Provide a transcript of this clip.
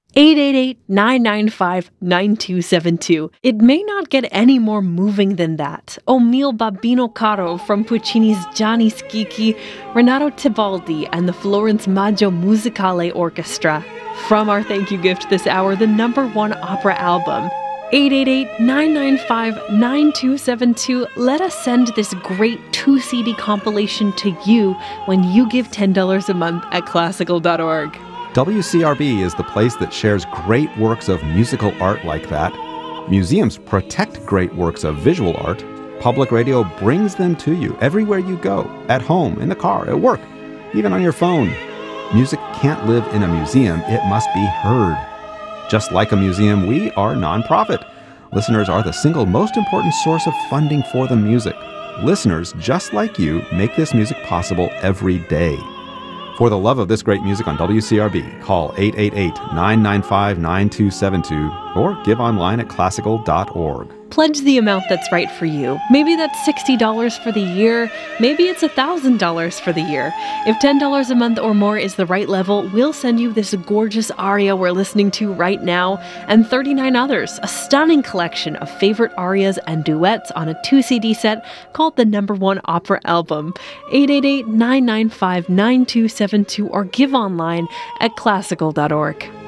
888-995-9272. It may not get any more moving than that. O mio babbino caro from Puccini's Gianni Schicchi, Renato Tebaldi, and the Florence Maggio Musicale Orchestra. From our thank you gift this hour, the #1 opera album. 888-995-9272. Let us send this great 2-CD compilation to you when you give $10 a month at classical.org. WCRB is the place that shares great works of musical art like that. Museums protect great works of visual art. Public radio brings them to you everywhere you go, at home, in the car, at work, even on your phone. Music can't live in a museum, it must be heard. Just like a museum, we are nonprofit. Listeners are the single most important source of funding for the music. Listeners, just like you, make this music possible every day. For the love of this great music on WCRB, call 888-995-9272 or give online at classical.org. Pledge the amount that's right for you. Maybe that's $60 for the year. Maybe it's $1,000 for the year. If $10 a month or more is the right level, we'll send you this gorgeous aria we're listening to right now and 39 others, a stunning collection of favorite arias and duets on a 2-CD set called the #1 Opera Album. 888-995-9272 or give online at classical.org.